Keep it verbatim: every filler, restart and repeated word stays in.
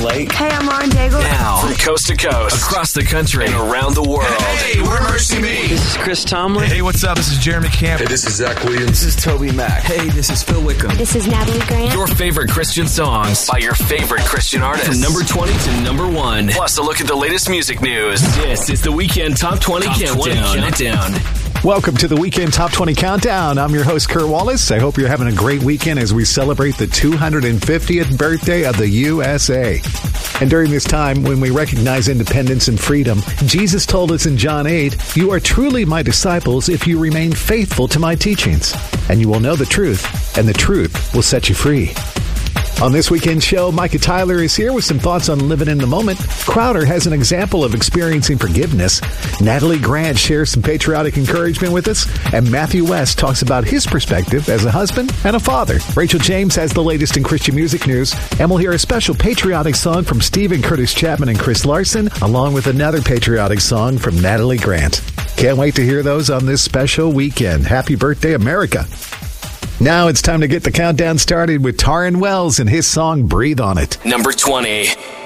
Lake. Hey, I'm Lauren Daigle. Now, from coast to coast, across the country, and around the world. Hey, we're Mercy Me. This is Chris Tomlin. Hey, what's up? This is Jeremy Camp. Hey, this is Zach Williams. This is Toby Mac. Hey, this is Phil Wickham. This is Natalie Grant. Your favorite Christian songs by your favorite Christian artists. From number twenty to number one. Plus, a look at the latest music news. This is the Weekend Top twenty Top Countdown. twenty Countdown. Welcome to the Weekend Top twenty Countdown. I'm your host, Kurt Wallace. I hope you're having a great weekend as we celebrate the two hundred fiftieth birthday of the U S A. And during this time, when we recognize independence and freedom, Jesus told us in John eight, "You are truly my disciples if you remain faithful to my teachings, and you will know the truth, and the truth will set you free." On this weekend show, Micah Tyler is here with some thoughts on living in the moment. Crowder has an example of experiencing forgiveness. Natalie Grant shares some patriotic encouragement with us. And Matthew West talks about his perspective as a husband and a father. Rachel James has the latest in Christian music news. And we'll hear a special patriotic song from Stephen Curtis Chapman and Chris Larson, along with another patriotic song from Natalie Grant. Can't wait to hear those on this special weekend. Happy birthday, America. Now it's time to get the countdown started with Taryn Wells and his song Breathe on It. Number twenty.